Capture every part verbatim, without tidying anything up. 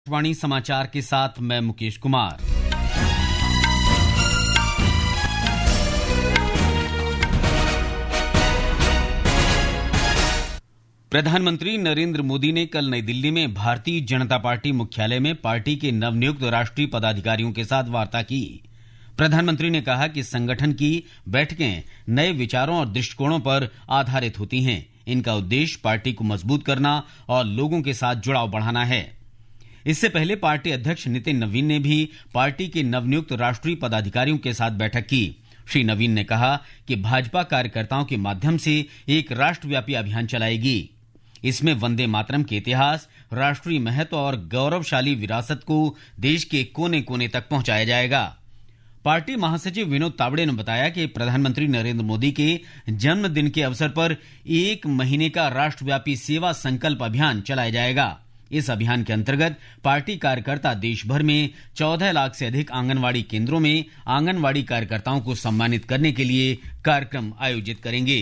आकाशवाणी समाचार के साथ मैं मुकेश कुमार। प्रधानमंत्री नरेंद्र मोदी ने कल नई दिल्ली में भारतीय जनता पार्टी मुख्यालय में पार्टी के नवनियुक्त राष्ट्रीय पदाधिकारियों के साथ वार्ता की। प्रधानमंत्री ने कहा कि संगठन की बैठकें नए विचारों और दृष्टिकोणों पर आधारित होती हैं। इनका उद्देश्य पार्टी को मजबूत करना और लोगों के साथ जुड़ाव बढ़ाना है। इससे पहले पार्टी अध्यक्ष नितिन नवीन ने भी पार्टी के नवनियुक्त राष्ट्रीय पदाधिकारियों के साथ बैठक की। श्री नवीन ने कहा कि भाजपा कार्यकर्ताओं के माध्यम से एक राष्ट्रव्यापी अभियान चलाएगी। इसमें वंदे मातरम के इतिहास, राष्ट्रीय महत्व और गौरवशाली विरासत को देश के कोने कोने तक पहुंचाया जाएगा। पार्टी महासचिव विनोद तावड़े ने बताया कि प्रधानमंत्री नरेंद्र मोदी के जन्मदिन के अवसर पर एक महीने का राष्ट्रव्यापी सेवा संकल्प अभियान चलाया जाएगा। इस अभियान के अंतर्गत पार्टी कार्यकर्ता देश भर में चौदह लाख से अधिक आंगनवाड़ी केंद्रों में आंगनवाड़ी कार्यकर्ताओं को सम्मानित करने के लिए कार्यक्रम आयोजित करेंगे।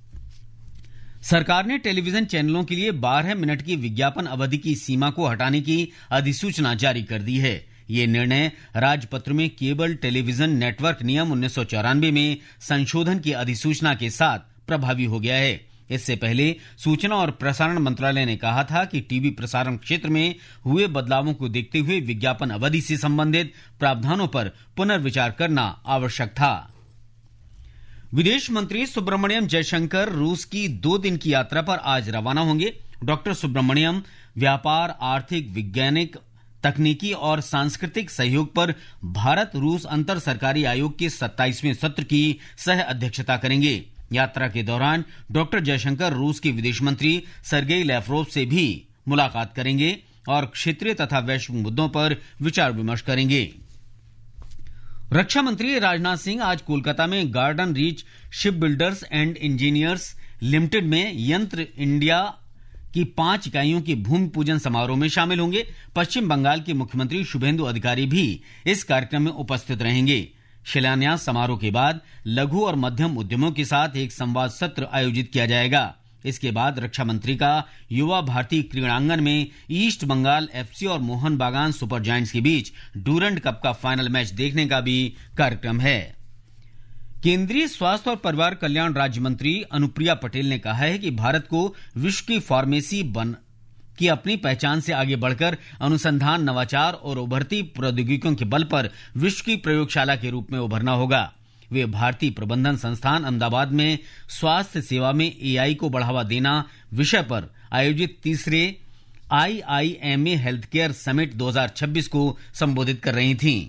सरकार ने टेलीविजन चैनलों के लिए बारह मिनट की विज्ञापन अवधि की सीमा को हटाने की अधिसूचना जारी कर दी है। ये निर्णय राजपत्र में केबल टेलीविजन नेटवर्क नियम उन्नीस सौ चौरानवे में संशोधन की अधिसूचना के साथ प्रभावी हो गया है। इससे पहले सूचना और प्रसारण मंत्रालय ने कहा था कि टीवी प्रसारण क्षेत्र में हुए बदलावों को देखते हुए विज्ञापन अवधि से संबंधित प्रावधानों पर पुनर्विचार करना आवश्यक था। विदेश मंत्री सुब्रमण्यम जयशंकर रूस की दो दिन की यात्रा पर आज रवाना होंगे। डॉक्टर सुब्रमण्यम व्यापार, आर्थिक, वैज्ञानिक, तकनीकी और सांस्कृतिक सहयोग पर भारत रूस अंतर सरकारी आयोग के सत्ताईसवें सत्र की सह अध्यक्षता करेंगे। यात्रा के दौरान डॉक्टर जयशंकर रूस के विदेश मंत्री सर्गेई लैवरोव से भी मुलाकात करेंगे और क्षेत्रीय तथा वैश्विक मुद्दों पर विचार विमर्श करेंगे। रक्षा मंत्री राजनाथ सिंह आज कोलकाता में garden reach ship builders and engineers limited में यंत्र इंडिया की पांच इकाइयों के भूमि पूजन समारोह में शामिल होंगे। पश्चिम बंगाल के मुख्यमंत्री शुभेंदु अधिकारी भी इस कार्यक्रम में उपस्थित रहेंगे। शिलान्यास समारोह के बाद लघु और मध्यम उद्यमों के साथ एक संवाद सत्र आयोजित किया जाएगा। इसके बाद रक्षा मंत्री का युवा भारती क्रीड़ांगन में ईस्ट बंगाल एफसी और मोहन बागान सुपर जायंट्स के बीच डूरंड कप का फाइनल मैच देखने का भी कार्यक्रम है। केंद्रीय स्वास्थ्य और परिवार कल्याण राज्य मंत्री अनुप्रिया पटेल ने कहा है कि भारत को विश्व की फार्मेसी बन की अपनी पहचान से आगे बढ़कर अनुसंधान, नवाचार और उभरती प्रौद्योगिकियों के बल पर विश्व की प्रयोगशाला के रूप में उभरना होगा। वे भारतीय प्रबंधन संस्थान अहमदाबाद में स्वास्थ्य सेवा में एआई को बढ़ावा देना विषय पर आयोजित तीसरे आईआईएमए हेल्थ केयर समिट दो हज़ार छब्बीस को संबोधित कर रही थीं।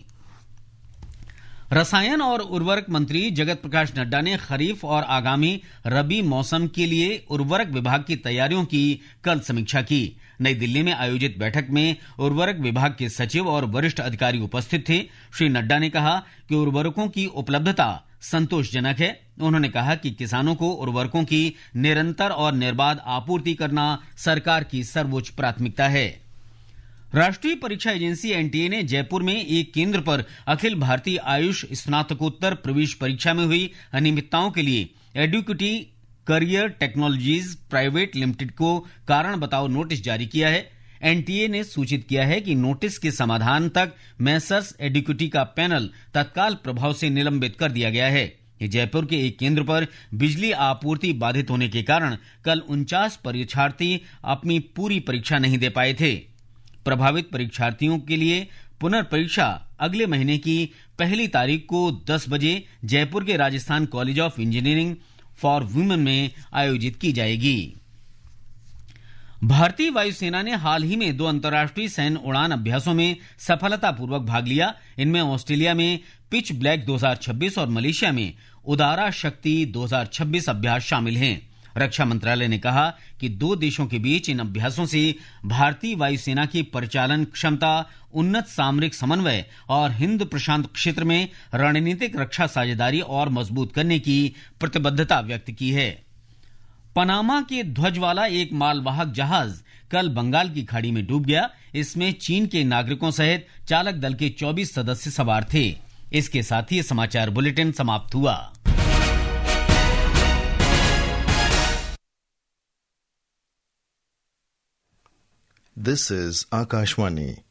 रसायन और उर्वरक मंत्री जगत प्रकाश नड्डा ने खरीफ और आगामी रबी मौसम के लिए उर्वरक विभाग की तैयारियों की कल समीक्षा की। नई दिल्ली में आयोजित बैठक में उर्वरक विभाग के सचिव और वरिष्ठ अधिकारी उपस्थित थे। श्री नड्डा ने कहा कि उर्वरकों की उपलब्धता संतोषजनक है। उन्होंने कहा कि किसानों को उर्वरकों की निरंतर और निर्बाध आपूर्ति करना सरकार की सर्वोच्च प्राथमिकता है। राष्ट्रीय परीक्षा एजेंसी एनटीए ने जयपुर में एक केंद्र पर अखिल भारतीय आयुष स्नातकोत्तर प्रवेश परीक्षा में हुई अनियमितताओं के लिए एडुकेटी करियर टेक्नोलॉजीज प्राइवेट लिमिटेड को कारण बताओ नोटिस जारी किया है। एनटीए ने सूचित किया है कि नोटिस के समाधान तक मैसर्स एडुकेटी का पैनल तत्काल प्रभाव से निलंबित कर दिया गया है। जयपुर के एक केंद्र पर बिजली आपूर्ति बाधित होने के कारण कल उनचास परीक्षार्थी अपनी पूरी परीक्षा नहीं दे पाए थे। प्रभावित परीक्षार्थियों के लिए पुनर्परीक्षा अगले महीने की पहली तारीख को दस बजे जयपुर के Rajasthan college of engineering for women में आयोजित की जाएगी। भारतीय वायुसेना ने हाल ही में दो अंतर्राष्ट्रीय सैन्य उड़ान अभ्यासों में सफलतापूर्वक भाग लिया। इनमें ऑस्ट्रेलिया में पिच ब्लैक दो हज़ार छब्बीस और मलेशिया में उदारा शक्ति दो हज़ार छब्बीस अभ्यास शामिल हैं। रक्षा मंत्रालय ने कहा कि दो देशों के बीच इन अभ्यासों से भारतीय वायुसेना की परिचालन क्षमता, उन्नत सामरिक समन्वय और हिंद प्रशांत क्षेत्र में रणनीतिक रक्षा साझेदारी और मजबूत करने की प्रतिबद्धता व्यक्त की है। पनामा के ध्वज वाला एक मालवाहक जहाज कल बंगाल की खाड़ी में डूब गया। इसमें चीन के नागरिकों सहित चालक दल के चौबीस सदस्य सवार थे। इसके साथ ही समाचार बुलेटिन समाप्त हुआ। This is Akashvani,